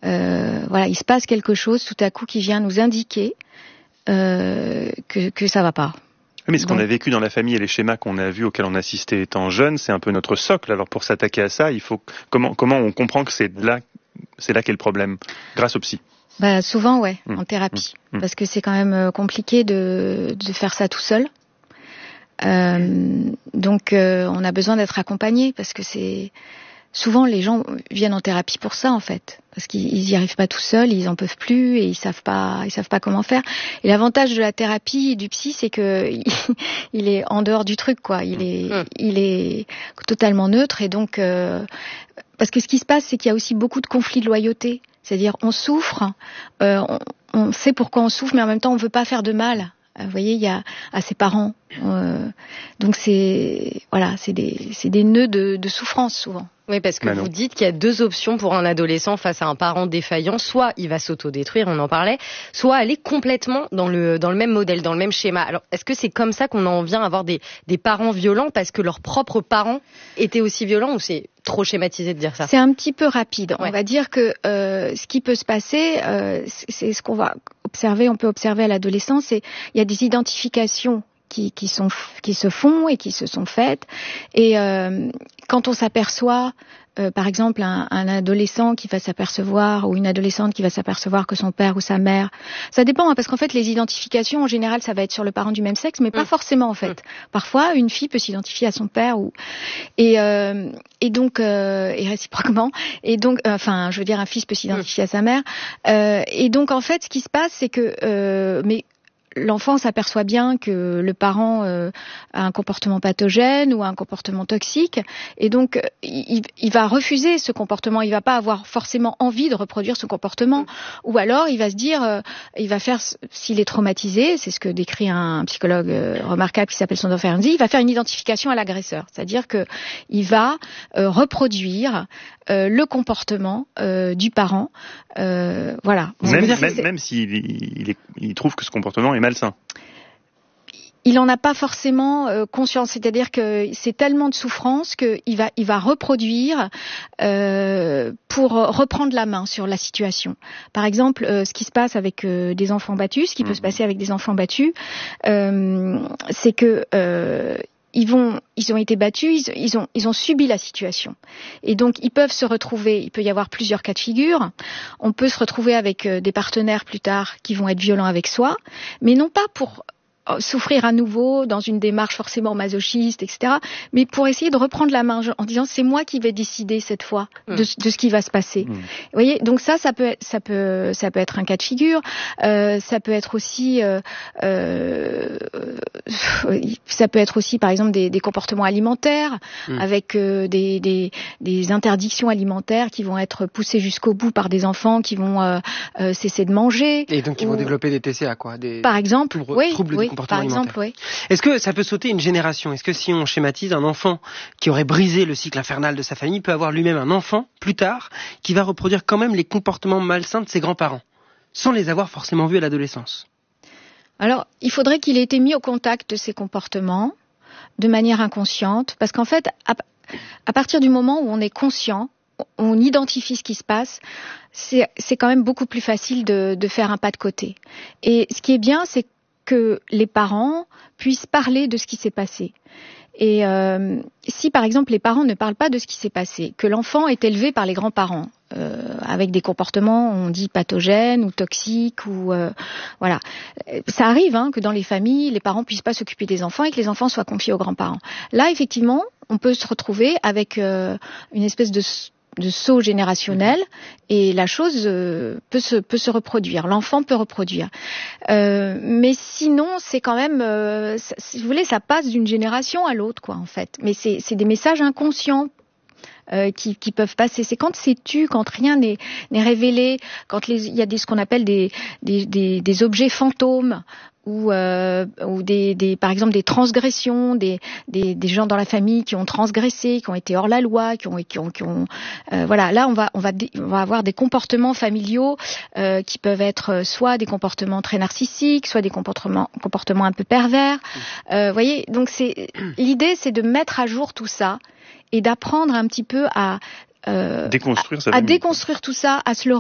voilà, il se passe quelque chose tout à coup qui vient nous indiquer que ça va pas. Mais ce qu'on a vécu dans la famille et les schémas qu'on a vus, auxquels on assistait étant jeune, c'est un peu notre socle. Alors pour s'attaquer à ça, il faut comment on comprend que c'est là qu'est le problème, grâce au psy. Bah souvent ouais, en thérapie, parce que c'est quand même compliqué de faire ça tout seul. Donc on a besoin d'être accompagné, parce que c'est souvent les gens viennent en thérapie pour ça en fait, parce qu'ils y arrivent pas tout seuls, ils en peuvent plus et ils savent pas comment faire. Et l'avantage de la thérapie et du psy, c'est que il est en dehors du truc quoi, il est totalement neutre, et donc parce que ce qui se passe, c'est qu'il y a aussi beaucoup de conflits de loyauté. C'est-à-dire, on souffre, on sait pourquoi on souffre, mais en même temps, on veut pas faire de mal. Vous voyez, il y a à ses parents. Donc c'est des nœuds de souffrance souvent. Oui, parce que vous dites qu'il y a deux options pour un adolescent face à un parent défaillant. Soit il va s'autodétruire, on en parlait, soit aller complètement dans le même modèle, dans le même schéma. Alors, est-ce que c'est comme ça qu'on en vient à avoir des parents violents parce que leurs propres parents étaient aussi violents, ou c'est trop schématisé de dire ça? C'est un petit peu rapide. Ouais. On va dire que ce qui peut se passer, c'est ce qu'on va observer, on peut observer à l'adolescence, il y a des identifications qui se font et qui se sont faites, et quand on s'aperçoit par exemple un adolescent qui va s'apercevoir, ou une adolescente qui va s'apercevoir que son père ou sa mère, ça dépend hein, parce qu'en fait les identifications en général ça va être sur le parent du même sexe, mais pas forcément en fait. Parfois une fille peut s'identifier à son père et donc et réciproquement, et donc je veux dire un fils peut s'identifier à sa mère, et donc en fait ce qui se passe c'est que mais l'enfant s'aperçoit bien que le parent a un comportement pathogène ou un comportement toxique, et donc il va refuser ce comportement. Il va pas avoir forcément envie de reproduire ce comportement, ou alors il va se dire, il va faire, s'il est traumatisé, c'est ce que décrit un psychologue remarquable qui s'appelle Sandor Ferenczi, il va faire une identification à l'agresseur, c'est-à-dire que il va reproduire le comportement du parent, voilà. Même s'il trouve que ce comportement est malsain. Il en a pas forcément conscience, c'est-à-dire que c'est tellement de souffrance qu'il va reproduire pour reprendre la main sur la situation. Par exemple, ce qui se passe avec des enfants battus, ce qui peut se passer avec des enfants battus, c'est que ils ont été battus, ils ont subi la situation. Et donc, ils peuvent se retrouver, il peut y avoir plusieurs cas de figure. On peut se retrouver avec des partenaires plus tard qui vont être violents avec soi, mais non pas pour souffrir à nouveau dans une démarche forcément masochiste, etc., mais pour essayer de reprendre la main en disant c'est moi qui vais décider cette fois de ce qui va se passer. Vous voyez, donc ça peut être un cas de figure. Ça peut être aussi par exemple des comportements alimentaires avec des interdictions alimentaires qui vont être poussées jusqu'au bout par des enfants qui vont cesser de manger, et donc ils vont développer des TCA quoi, par exemple, troubles du comportement alimentaire. Oui. Est-ce que ça peut sauter une génération? Est-ce que si on schématise, un enfant qui aurait brisé le cycle infernal de sa famille peut avoir lui-même un enfant plus tard qui va reproduire quand même les comportements malsains de ses grands-parents sans les avoir forcément vus à l'adolescence? Alors, il faudrait qu'il ait été mis au contact de ces comportements de manière inconsciente, parce qu'en fait, à partir du moment où on est conscient, on identifie ce qui se passe, c'est quand même beaucoup plus facile de faire un pas de côté. Et ce qui est bien, c'est que les parents puissent parler de ce qui s'est passé. Et si par exemple les parents ne parlent pas de ce qui s'est passé, que l'enfant est élevé par les grands-parents avec des comportements, on dit pathogènes ou toxiques, ou voilà, ça arrive que dans les familles, les parents puissent pas s'occuper des enfants et que les enfants soient confiés aux grands-parents. Là, effectivement, on peut se retrouver avec une espèce de saut générationnel, et la chose peut se reproduire, l'enfant peut reproduire. Mais sinon, c'est quand même, si vous voulez, ça passe d'une génération à l'autre, quoi, en fait. Mais c'est des messages inconscients qui peuvent passer. C'est quand c'est tu, quand rien n'est révélé, quand il y a ce qu'on appelle des objets fantômes, ou par exemple des transgressions, des gens dans la famille qui ont transgressé, qui ont été hors la loi, qui ont voilà, là on va avoir des comportements familiaux qui peuvent être soit des comportements très narcissiques, soit des comportements un peu pervers. Voyez, donc l'idée c'est de mettre à jour tout ça et d'apprendre un petit peu à déconstruire tout ça, à se le